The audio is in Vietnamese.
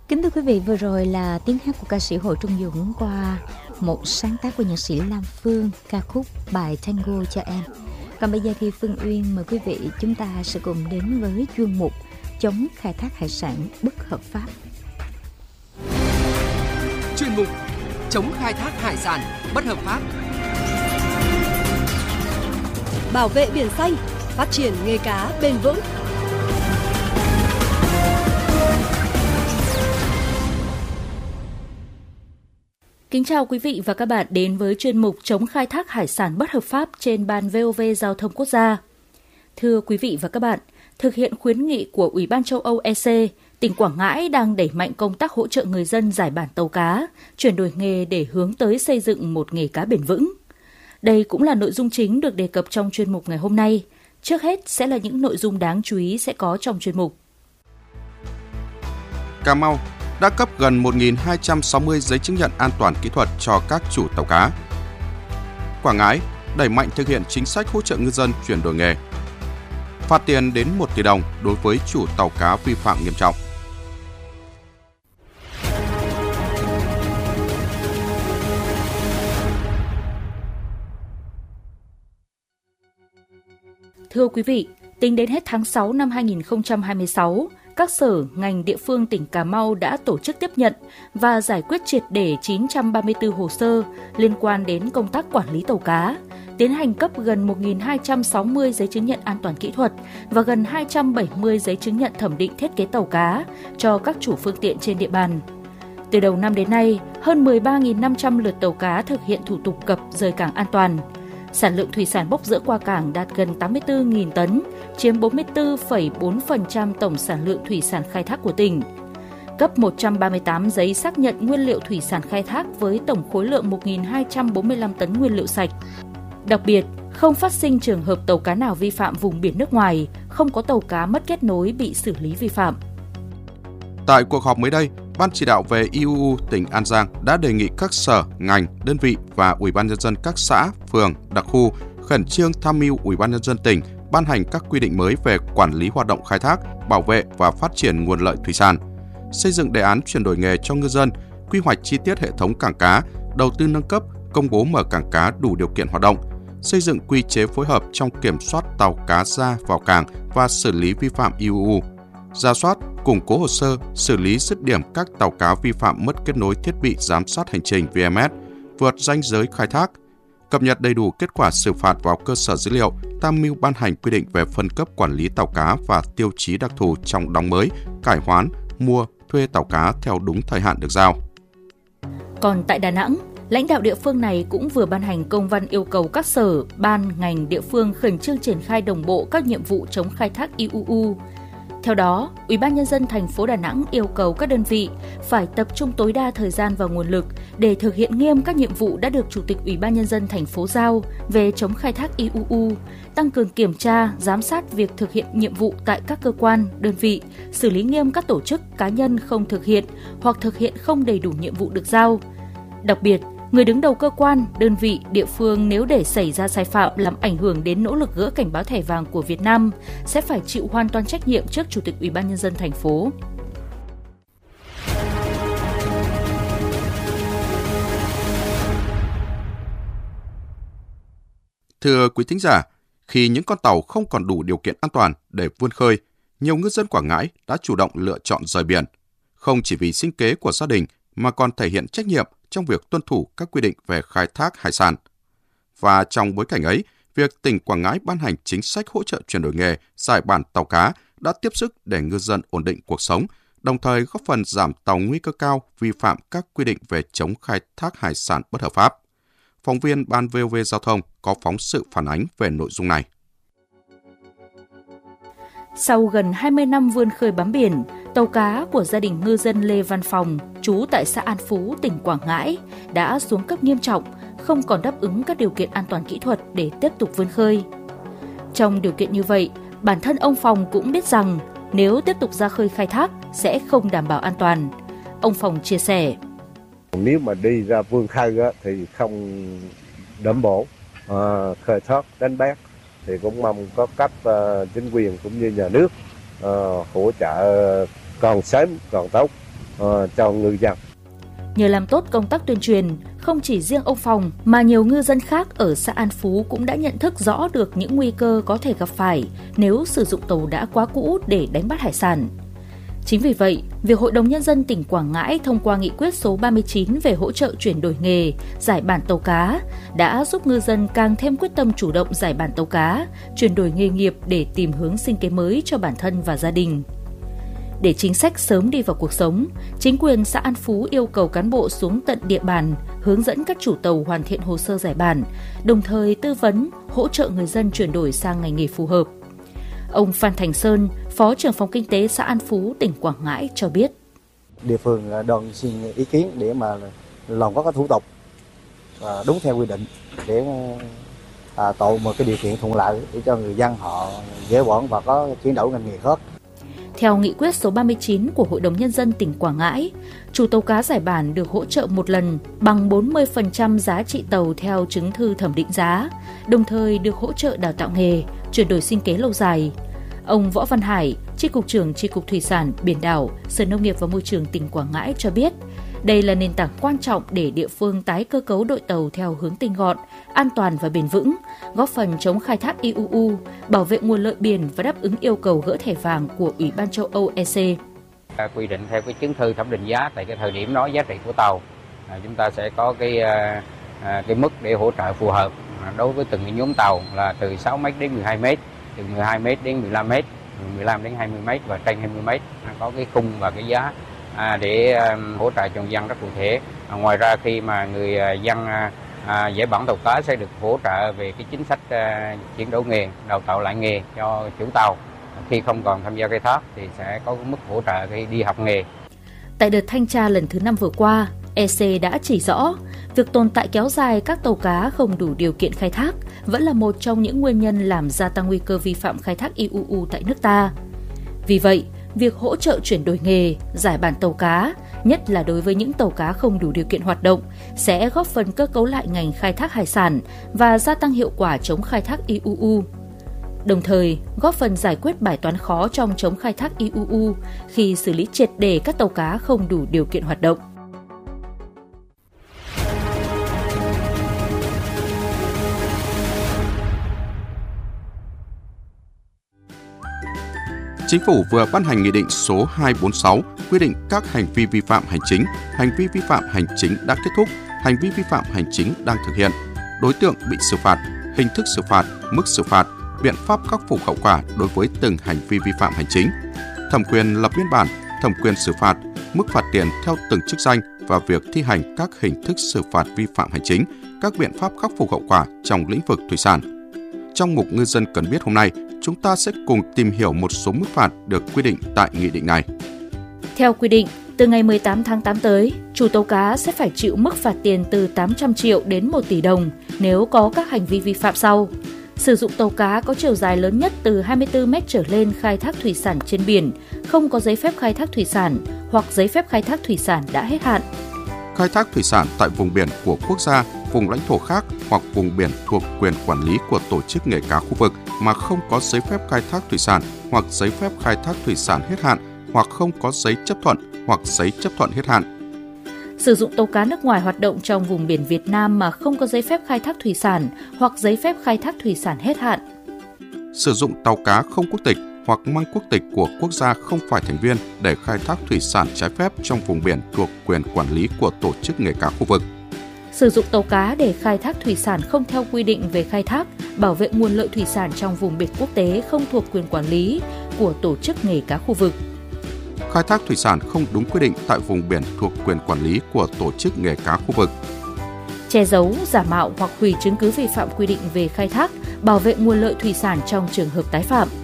Kính thưa quý vị, vừa rồi là tiếng hát của ca sĩ Hồ Trung Dũng qua một sáng tác của nhạc sĩ Lam Phương, ca khúc Bài Tango cho em. Còn bây giờ thì Phương Uyên mời quý vị chúng ta sẽ cùng đến với chuyên mục chống khai thác hải sản bất hợp pháp. Chuyên mục chống khai thác hải sản bất hợp pháp. Bảo vệ biển xanh, phát triển nghề cá bền vững. Kính chào quý vị và các bạn đến với chuyên mục chống khai thác hải sản bất hợp pháp trên ban VOV Giao thông Quốc gia. Thưa quý vị và các bạn, thực hiện khuyến nghị của Ủy ban châu Âu EC, tỉnh Quảng Ngãi đang đẩy mạnh công tác hỗ trợ người dân giải bản tàu cá, chuyển đổi nghề để hướng tới xây dựng một nghề cá bền vững. Đây cũng là nội dung chính được đề cập trong chuyên mục ngày hôm nay. Trước hết sẽ là những nội dung đáng chú ý sẽ có trong chuyên mục. Cà Mau đã cấp gần 1.260 giấy chứng nhận an toàn kỹ thuật cho các chủ tàu cá. Quảng Ngãi đẩy mạnh thực hiện chính sách hỗ trợ ngư dân chuyển đổi nghề. Phạt tiền đến 1 tỷ đồng đối với chủ tàu cá vi phạm nghiêm trọng. Thưa quý vị, tính đến hết tháng 6 năm 2026, các sở, ngành địa phương tỉnh Cà Mau đã tổ chức tiếp nhận và giải quyết triệt để 934 hồ sơ liên quan đến công tác quản lý tàu cá, tiến hành cấp gần 1.260 giấy chứng nhận an toàn kỹ thuật và gần 270 giấy chứng nhận thẩm định thiết kế tàu cá cho các chủ phương tiện trên địa bàn. Từ đầu năm đến nay, hơn 13.500 lượt tàu cá thực hiện thủ tục cập rời cảng an toàn. Sản lượng thủy sản bốc rỡ qua cảng đạt gần 84.000 tấn, chiếm 44,4% tổng sản lượng thủy sản khai thác của tỉnh. Cấp 138 giấy xác nhận nguyên liệu thủy sản khai thác với tổng khối lượng 1.245 tấn nguyên liệu sạch. Đặc biệt, không phát sinh trường hợp tàu cá nào vi phạm vùng biển nước ngoài, không có tàu cá mất kết nối bị xử lý vi phạm. Tại cuộc họp mới đây, Ban chỉ đạo về IUU tỉnh An Giang đã đề nghị các sở, ngành, đơn vị và Ủy ban nhân dân các xã, phường, đặc khu khẩn trương tham mưu Ủy ban nhân dân tỉnh ban hành các quy định mới về quản lý hoạt động khai thác, bảo vệ và phát triển nguồn lợi thủy sản, xây dựng đề án chuyển đổi nghề cho ngư dân, quy hoạch chi tiết hệ thống cảng cá, đầu tư nâng cấp, công bố mở cảng cá đủ điều kiện hoạt động, xây dựng quy chế phối hợp trong kiểm soát tàu cá ra vào cảng và xử lý vi phạm IUU, rà soát, củng cố hồ sơ, xử lý dứt điểm các tàu cá vi phạm mất kết nối thiết bị giám sát hành trình VMS, vượt ranh giới khai thác, cập nhật đầy đủ kết quả xử phạt vào cơ sở dữ liệu, tham mưu ban hành quy định về phân cấp quản lý tàu cá và tiêu chí đặc thù trong đóng mới, cải hoán, mua, thuê tàu cá theo đúng thời hạn được giao. Còn tại Đà Nẵng, lãnh đạo địa phương này cũng vừa ban hành công văn yêu cầu các sở, ban, ngành địa phương khẩn trương triển khai đồng bộ các nhiệm vụ chống khai thác IUU. Theo đó, Ủy ban nhân dân thành phố Đà Nẵng yêu cầu các đơn vị phải tập trung tối đa thời gian và nguồn lực để thực hiện nghiêm các nhiệm vụ đã được Chủ tịch Ủy ban nhân dân thành phố giao về chống khai thác IUU, tăng cường kiểm tra, giám sát việc thực hiện nhiệm vụ tại các cơ quan, đơn vị, xử lý nghiêm các tổ chức, cá nhân không thực hiện hoặc thực hiện không đầy đủ nhiệm vụ được giao. Đặc biệt, người đứng đầu cơ quan, đơn vị, địa phương nếu để xảy ra sai phạm làm ảnh hưởng đến nỗ lực gỡ cảnh báo thẻ vàng của Việt Nam sẽ phải chịu hoàn toàn trách nhiệm trước Chủ tịch Ủy ban nhân dân thành phố. Thưa quý thính giả, khi những con tàu không còn đủ điều kiện an toàn để vươn khơi, nhiều ngư dân Quảng Ngãi đã chủ động lựa chọn rời biển, không chỉ vì sinh kế của gia đình mà còn thể hiện trách nhiệm trong việc tuân thủ các quy định về khai thác hải sản. Và trong bối cảnh ấy, việc tỉnh Quảng Ngãi ban hành chính sách hỗ trợ chuyển đổi nghề, giải bản tàu cá đã tiếp sức để ngư dân ổn định cuộc sống, đồng thời góp phần giảm tàu nguy cơ cao vi phạm các quy định về chống khai thác hải sản bất hợp pháp. Phóng viên Ban VOV Giao thông có phóng sự phản ánh về nội dung này. Sau gần 20 năm vươn khơi bám biển, tàu cá của gia đình ngư dân Lê Văn Phòng, trú tại xã An Phú, tỉnh Quảng Ngãi, đã xuống cấp nghiêm trọng, không còn đáp ứng các điều kiện an toàn kỹ thuật để tiếp tục vươn khơi. Trong điều kiện như vậy, bản thân ông Phòng cũng biết rằng nếu tiếp tục ra khơi khai thác sẽ không đảm bảo an toàn. Ông Phòng chia sẻ. Nếu mà đi ra vươn khơi thì không đảm bảo khai thác đánh bắt, thì cũng mong có cấp chính quyền cũng như nhà nước hỗ trợ còn sớm còn tốt cho ngư dân. Nhờ làm tốt công tác tuyên truyền, không chỉ riêng ông Phòng mà nhiều ngư dân khác ở xã An Phú cũng đã nhận thức rõ được những nguy cơ có thể gặp phải nếu sử dụng tàu đã quá cũ để đánh bắt hải sản. Chính vì vậy, việc Hội đồng Nhân dân tỉnh Quảng Ngãi thông qua nghị quyết số 39 về hỗ trợ chuyển đổi nghề, giải bản tàu cá đã giúp ngư dân càng thêm quyết tâm chủ động giải bản tàu cá, chuyển đổi nghề nghiệp để tìm hướng sinh kế mới cho bản thân và gia đình. Để chính sách sớm đi vào cuộc sống, chính quyền xã An Phú yêu cầu cán bộ xuống tận địa bàn, hướng dẫn các chủ tàu hoàn thiện hồ sơ giải bản, đồng thời tư vấn, hỗ trợ người dân chuyển đổi sang ngành nghề phù hợp. Ông Phan Thành Sơn, Phó trưởng phòng kinh tế xã An Phú, tỉnh Quảng Ngãi cho biết. Địa phương đoàn xin ý kiến để mà làm các thủ tục đúng theo quy định để tạo một cái điều kiện thuận lợi để cho người dân họ dễ dàng và có chuyển đổi ngành nghề khác. Theo nghị quyết số 39 của Hội đồng Nhân dân tỉnh Quảng Ngãi, chủ tàu cá giải bản được hỗ trợ một lần bằng 40% giá trị tàu theo chứng thư thẩm định giá, đồng thời được hỗ trợ đào tạo nghề, chuyển đổi sinh kế lâu dài. Ông Võ Văn Hải, Chi cục trưởng Chi cục Thủy sản, Biển đảo, Sở Nông nghiệp và Môi trường tỉnh Quảng Ngãi cho biết, đây là nền tảng quan trọng để địa phương tái cơ cấu đội tàu theo hướng tinh gọn, an toàn và bền vững, góp phần chống khai thác IUU, bảo vệ nguồn lợi biển và đáp ứng yêu cầu gỡ thẻ vàng của Ủy ban châu Âu EC. Quy định theo cái chứng thư thẩm định giá tại cái thời điểm đó giá trị của tàu, chúng ta sẽ có cái mức để hỗ trợ phù hợp đối với từng cái nhóm tàu là từ 6m đến 12m, từ 12m đến 15m, 15 đến 20m và trên 20m, có cái khung và cái giá để hỗ trợ cho dân rất cụ thể. Ngoài ra khi mà người dân giải bản tàu cá sẽ được hỗ trợ về cái chính sách chuyển đổi nghề, đào tạo lại nghề cho chủ tàu. Khi không còn tham gia khai thác thì sẽ có mức hỗ trợ khi đi học nghề. Tại đợt thanh tra lần thứ 5 vừa qua, EC đã chỉ rõ việc tồn tại kéo dài các tàu cá không đủ điều kiện khai thác vẫn là một trong những nguyên nhân làm gia tăng nguy cơ vi phạm khai thác IUU tại nước ta. Vì vậy, việc hỗ trợ chuyển đổi nghề, giải bản tàu cá, nhất là đối với những tàu cá không đủ điều kiện hoạt động, sẽ góp phần cơ cấu lại ngành khai thác hải sản và gia tăng hiệu quả chống khai thác IUU. Đồng thời, góp phần giải quyết bài toán khó trong chống khai thác IUU khi xử lý triệt để các tàu cá không đủ điều kiện hoạt động. Chính phủ vừa ban hành Nghị định số 246 quy định các hành vi vi phạm hành chính, hành vi vi phạm hành chính đã kết thúc, hành vi vi phạm hành chính đang thực hiện, đối tượng bị xử phạt, hình thức xử phạt, mức xử phạt, biện pháp khắc phục hậu quả đối với từng hành vi vi phạm hành chính, thẩm quyền lập biên bản, thẩm quyền xử phạt, mức phạt tiền theo từng chức danh và việc thi hành các hình thức xử phạt vi phạm hành chính, các biện pháp khắc phục hậu quả trong lĩnh vực thủy sản. Trong mục Ngư dân cần biết hôm nay, chúng ta sẽ cùng tìm hiểu một số mức phạt được quy định tại nghị định này. Theo quy định, từ ngày 18 tháng 8 tới, chủ tàu cá sẽ phải chịu mức phạt tiền từ 800 triệu đến 1 tỷ đồng nếu có các hành vi vi phạm sau. Sử dụng tàu cá có chiều dài lớn nhất từ 24 mét trở lên khai thác thủy sản trên biển, không có giấy phép khai thác thủy sản hoặc giấy phép khai thác thủy sản đã hết hạn. Khai thác thủy sản tại vùng biển của quốc gia, vùng lãnh thổ khác hoặc vùng biển thuộc quyền quản lý của tổ chức nghề cá khu vực mà không có giấy phép khai thác thủy sản hoặc giấy phép khai thác thủy sản hết hạn hoặc không có giấy chấp thuận hoặc giấy chấp thuận hết hạn. Sử dụng tàu cá nước ngoài hoạt động trong vùng biển Việt Nam mà không có giấy phép khai thác thủy sản hoặc giấy phép khai thác thủy sản hết hạn. Sử dụng tàu cá không quốc tịch hoặc mang quốc tịch của quốc gia không phải thành viên để khai thác thủy sản trái phép trong vùng biển thuộc quyền quản lý của tổ chức nghề cá khu vực. Sử dụng tàu cá để khai thác thủy sản không theo quy định về khai thác, bảo vệ nguồn lợi thủy sản trong vùng biển quốc tế không thuộc quyền quản lý của tổ chức nghề cá khu vực. Khai thác thủy sản không đúng quy định tại vùng biển thuộc quyền quản lý của tổ chức nghề cá khu vực. Che giấu, giả mạo hoặc hủy chứng cứ vi phạm quy định về khai thác, bảo vệ nguồn lợi thủy sản trong trường hợp tái phạm.